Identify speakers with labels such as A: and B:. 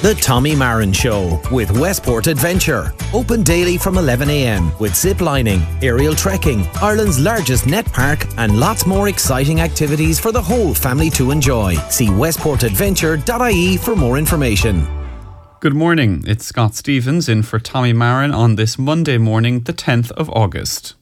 A: The Tommy Marin Show with Westport Adventure. Open daily from 11 a.m. with zip lining, aerial trekking, Ireland's largest net park, and lots more exciting activities for the whole family to enjoy. See westportadventure.ie for more information.
B: Good morning. It's Scott Stevens in for Tommy Marin on this Monday morning, the 10th of August.